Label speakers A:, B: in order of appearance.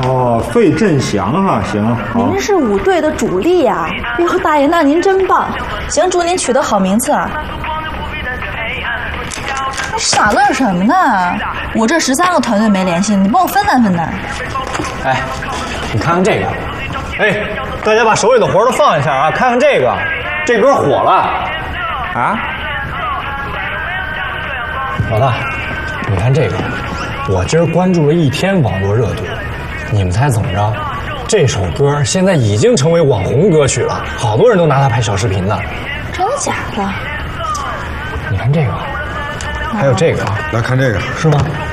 A: 哦，费振翔哈，行。
B: 您是舞队的主力呀！哟，大爷，那您真棒！行，祝您取得好名次啊！你傻乐什么呢？我这13个团队没联系，你帮我分担分担。
C: 哎，你看看这个，哎，大家把手里的活都放一下啊，看看这个，这歌火了啊！老大，你看这个，我今儿关注了1天网络热度，你们猜怎么着？这首歌现在已经成为网红歌曲了，好多人都拿它拍小视频呢。
B: 真的假的？
C: 你看这个，还有这个啊，
D: 来看这个，
C: 是吗？